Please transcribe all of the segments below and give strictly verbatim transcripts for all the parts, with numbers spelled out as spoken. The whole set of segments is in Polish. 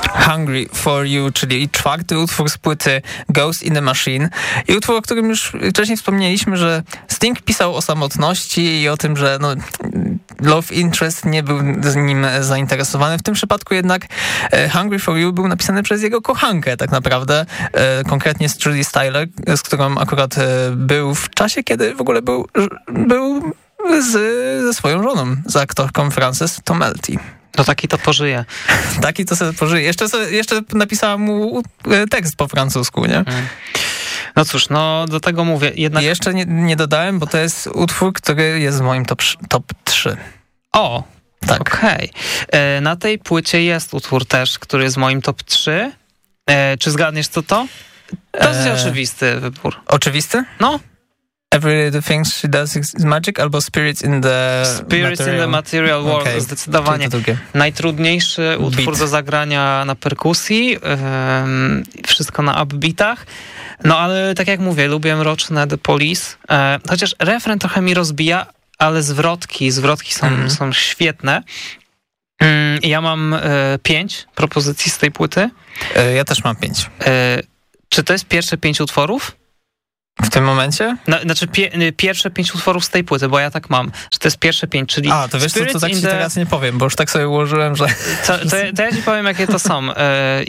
Hungry for You, czyli czwarty utwór z płyty Ghost in the Machine. I utwór, o którym już wcześniej wspomnieliśmy, że Sting pisał o samotności i o tym, że no, love interest nie był z nim zainteresowany. W tym przypadku jednak Hungry for You był napisany przez jego kochankę tak naprawdę, konkretnie z Judy Styler, z którą akurat był w czasie, kiedy w ogóle był, był z, ze swoją żoną, z aktorką Frances Tomelty. No taki to pożyje. Taki to sobie pożyje. Jeszcze, sobie, jeszcze napisałam mu tekst po francusku, nie? Hmm. No cóż, no do tego mówię. Jednak... I jeszcze nie, nie dodałem, bo to jest utwór, który jest w moim top, top trzy. O, tak. Okej. Okay. Na tej płycie jest utwór też, który jest w moim top trzy. E, czy zgadniesz co to? To jest e... oczywisty wybór. Oczywisty? No. Every Little Thing She Does Is Magic albo Spirits in the Spirits Material, in the material World. Okay. Zdecydowanie. Najtrudniejszy Beat. utwór do zagrania na perkusji. Um, wszystko na upbeatach. No ale tak jak mówię, lubię mroczne The Police. E, chociaż refren trochę mi rozbija, ale zwrotki, zwrotki są, mm. są świetne. Mm, ja mam e, pięć propozycji z tej płyty. E, ja też mam pięć. E, czy to jest pierwsze pięć utworów? W tym momencie? No, znaczy pie, pierwsze pięć utworów z tej płyty, bo ja tak mam, że to jest pierwsze pięć, czyli... A, to wiesz co, to tak ci the... teraz nie powiem, bo już tak sobie ułożyłem, że... To, to, to ja ci powiem, jakie to są. Yy,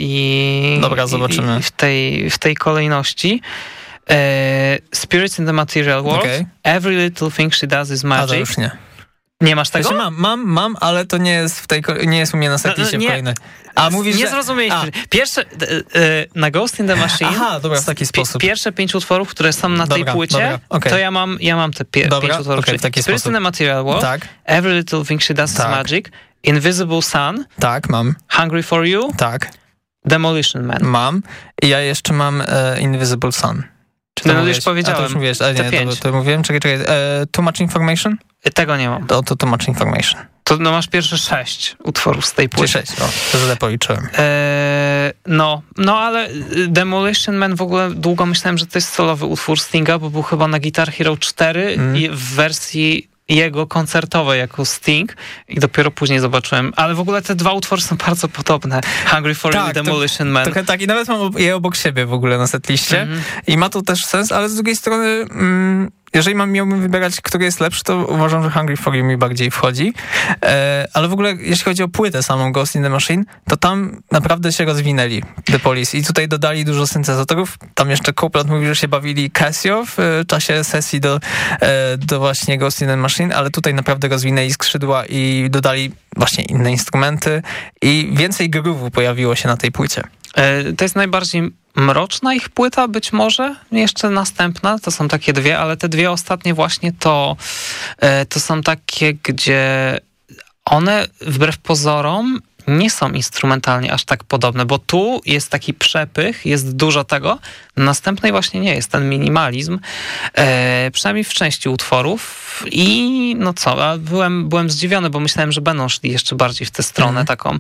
i, Dobra, zobaczymy. I w, tej, w tej kolejności. Yy, Spirits in the Material World, okay. Every Little Thing She Does Is Magic. A, to już nie. Nie masz tego? Mam, mam, mam, ale to nie jest w tej, nie jest u mnie na setliście no, w kolejnej. A mówisz, nie że... zrozumieliśmy. Pierwsze, y, y, na Ghost in the Machine. Aha, dobra, w taki sposób. Pierwsze pięć utworów, które są na tej dobra, płycie, dobra, okay. to ja mam, ja mam te pie, dobra, pięć utworów. Okay, w taki Spirits in the Material World, tak. Every Little Thing She Does tak. Is Magic, Invisible Sun. Tak, mam. Hungry for You. Tak. Demolition Man. Mam. I ja jeszcze mam e, Invisible Sun. Czy no, już powiedziałem. A to już mówisz. A nie, te pięć. To, to mówiłem. Czekaj, czekaj. E, too Much Information? Tego nie mam. To, to Too Much Information. To no, masz pierwsze sześć utworów z tej płyty. Czy sześć, o, to źle policzyłem. Eee, no, no ale Demolition Man w ogóle długo myślałem, że to jest solowy utwór Stinga, bo był chyba na Guitar Hero cztery mm. i w wersji jego koncertowej jako Sting i dopiero później zobaczyłem. Ale w ogóle te dwa utwory są bardzo podobne. Hungry for You i Demolition to, Man. Trochę tak i nawet mam je obok siebie w ogóle na setliście mm-hmm. i ma to też sens, ale z drugiej strony mm, jeżeli mam, miałbym wybierać, który jest lepszy, to uważam, że Hungry for You mi bardziej wchodzi. E, ale w ogóle, jeśli chodzi o płytę samą Ghost in the Machine, to tam naprawdę się rozwinęli The Police i tutaj dodali dużo syntezatorów. Tam jeszcze Copeland mówi, że się bawili Casio w czasie sesji do, e, do właśnie Ghost in the Machine, ale tutaj naprawdę rozwinęli skrzydła i dodali właśnie inne instrumenty i więcej groove'u pojawiło się na tej płycie. E, to jest najbardziej mroczna ich płyta, być może jeszcze następna, to są takie dwie, ale te dwie ostatnie właśnie to, to są takie, gdzie one wbrew pozorom nie są instrumentalnie aż tak podobne, bo tu jest taki przepych, jest dużo tego, na następnej właśnie nie jest ten minimalizm, e, przynajmniej w części utworów i no co, byłem, byłem zdziwiony, bo myślałem, że będą szli jeszcze bardziej w tę stronę mm. taką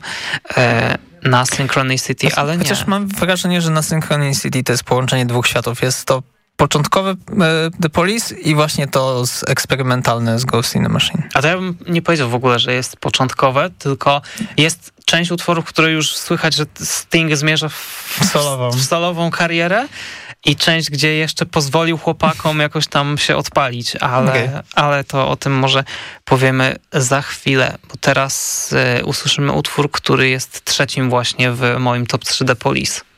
e, na Synchronicity, no, ale nie. Chociaż mam wrażenie, że na Synchronicity to jest połączenie dwóch światów, jest to początkowe The Police i właśnie to z eksperymentalne z Ghost in the Machine. A to ja bym nie powiedział w ogóle, że jest początkowe, tylko jest część utworów, które już słychać, że Sting zmierza w solową, w solową karierę i część, gdzie jeszcze pozwolił chłopakom jakoś tam się odpalić, ale, okay. ale to o tym może powiemy za chwilę, bo teraz y, usłyszymy utwór, który jest trzecim właśnie w moim top trzy The Police.